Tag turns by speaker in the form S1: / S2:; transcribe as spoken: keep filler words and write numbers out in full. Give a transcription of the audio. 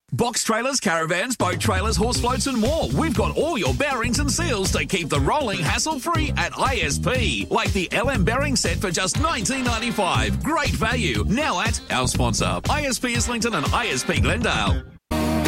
S1: Box trailers, caravans, boat trailers, horse floats and more. We've got all your bearings and seals to keep the rolling hassle-free at I S P. Like the L M bearing set for just nineteen ninety-five. Great value. Now at our sponsor, I S P Islington and I S P Glendale.